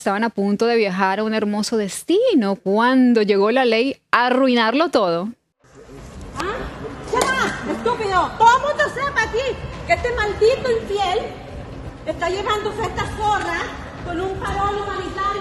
Estaban a punto de viajar a un hermoso destino cuando llegó la ley a arruinarlo todo. ¿Ah? ¿Qué más, estúpido? Todo el mundo sepa aquí que este maldito infiel está llevándose a esta zorra con un farol humanitario.